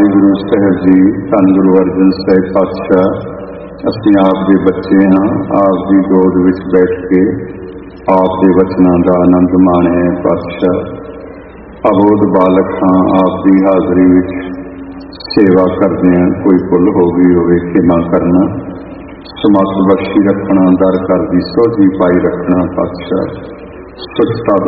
वाहिगुरु साहब जी, धन गुरु अर्जन साहिब पातशाह। असीं आप दे बच्चे हाँ, आप दी गोद विच बैठ के आप दे वचनां दा आनंद माणिया है पातशाह। अबोध बालक हाँ, आप दी हाज़री विच सेवा करदे हैं, कोई भुल हो गई होवे क्षमा करना। समत बख्शी रखना, दर घर दी सोझी पाई रखना पातशाह। सुचता